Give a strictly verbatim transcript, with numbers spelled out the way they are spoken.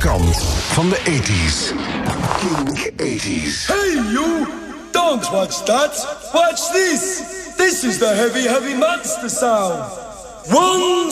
kant van de eighties. Kink eighties. Hey you! Don't watch that! Watch this! This is the heavy, heavy monster sound! One